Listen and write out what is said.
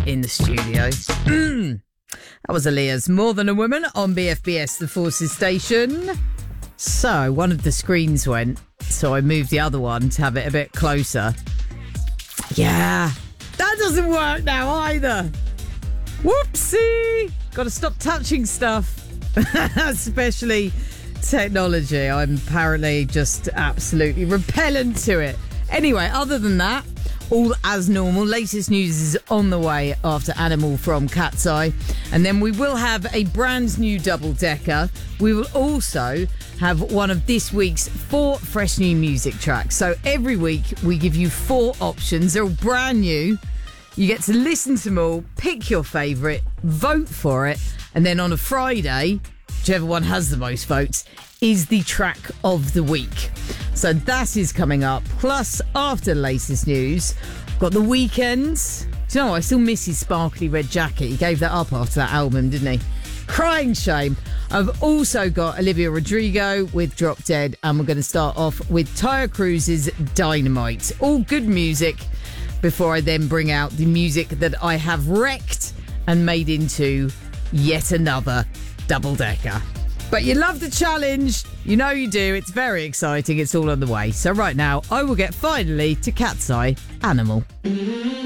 in the studio. That was Aaliyah's More Than a Woman on BFBS, the Forces station. So one of the screens went, so I moved the other one to have it a bit closer. Yeah, that doesn't work now either. Whoopsie! Got to stop touching stuff, especially technology. I'm apparently just absolutely repellent to it. Anyway, other than that, all as normal. Latest news is on the way after Animal from Cat's Eye. And then we will have a brand new double-decker. We will also have one of this week's 4 fresh new music tracks. So every week we give you 4 options. They're all brand new. You get to listen to them all, pick your favourite, vote for it. And then on a Friday, whichever one has the most votes, is the track of the week. So that is coming up. Plus, after the latest news, got The Weeknd. Do you know what? I still miss his sparkly red jacket. He gave that up after that album, didn't he? Crying shame. I've also got Olivia Rodrigo with Drop Dead. And we're going to start off with Tyre Cruz's Dynamite. All good music before I then bring out the music that I have wrecked and made into yet another double-decker. But you love the challenge. You know you do. It's very exciting. It's all on the way. So right now, I will get finally to Cat's Eye Animal.